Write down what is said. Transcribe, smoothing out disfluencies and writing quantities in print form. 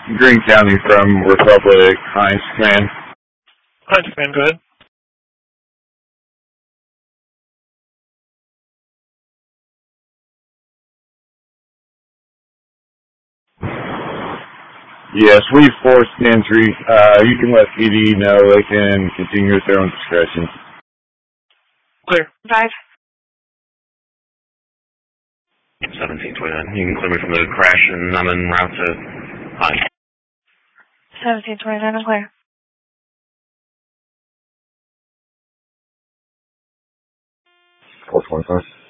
Green County from Republic, Heinz Command. Heinz Command, go ahead. Yes, we forced entry. You can let PD know. They can continue at their own discretion. Clear. 5. 1729. You can clear me from the crash, and I'm en route to Heinz. 1729, I'm clear. 425.